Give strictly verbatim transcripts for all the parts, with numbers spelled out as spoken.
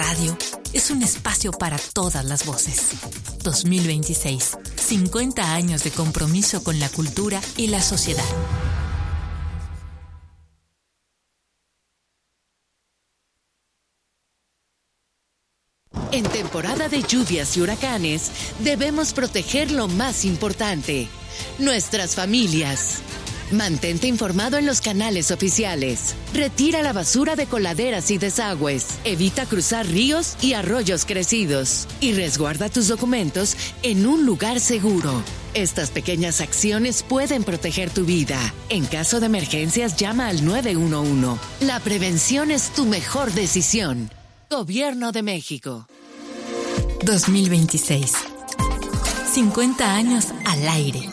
radio es un espacio para todas las voces. dos mil veintiséis, cincuenta años de compromiso con la cultura y la sociedad. En temporada de lluvias y huracanes, debemos proteger lo más importante, nuestras familias. Mantente informado en los canales oficiales. Retira la basura de coladeras y desagües. Evita cruzar ríos y arroyos crecidos. Y resguarda tus documentos en un lugar seguro. Estas pequeñas acciones pueden proteger tu vida. En caso de emergencias, llama al nueve uno uno. La prevención es tu mejor decisión. Gobierno de México. dos mil veintiséis. cincuenta años al aire.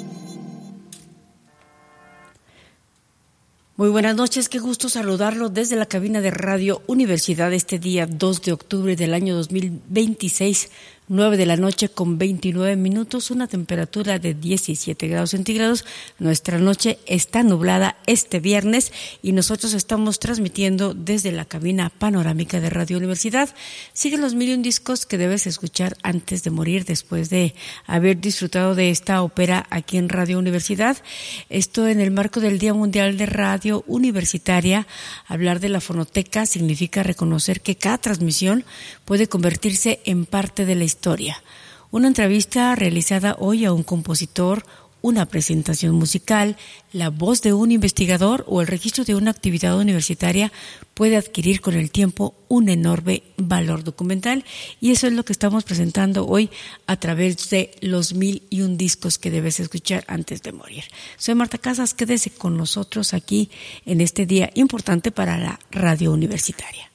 Muy buenas noches, qué gusto saludarlo desde la cabina de Radio Universidad este día dos de octubre del año dos mil veintiséis, nueve de la noche con veintinueve minutos, una temperatura de diecisiete grados centígrados. Nuestra noche está nublada este viernes y nosotros estamos transmitiendo desde la cabina panorámica de Radio Universidad. Siguen los mil y un discos que debes escuchar antes de morir, después de haber disfrutado de esta ópera aquí en Radio Universidad. Esto en el marco del Día Mundial de Radio Universitaria. Hablar de la fonoteca significa reconocer que cada transmisión puede convertirse en parte de la historia. Una entrevista realizada hoy a un compositor, una presentación musical, la voz de un investigador o el registro de una actividad universitaria puede adquirir con el tiempo un enorme valor documental, y eso es lo que estamos presentando hoy a través de los mil y un discos que debes escuchar antes de morir. Soy Marta Casas, quédese con nosotros aquí en este día importante para la radio universitaria.